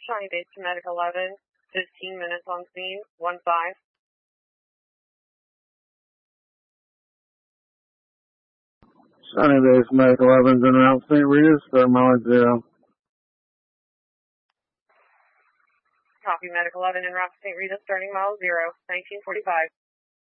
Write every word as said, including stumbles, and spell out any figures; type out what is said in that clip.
Shawnee Base to Medic eleven, fifteen minutes on scene, one five. Shawnee Base, Medic eleven's en route Saint Rita, start mileage zero. Copy, Medic eleven en route to Saint Rita, starting mile zero, nineteen forty-five.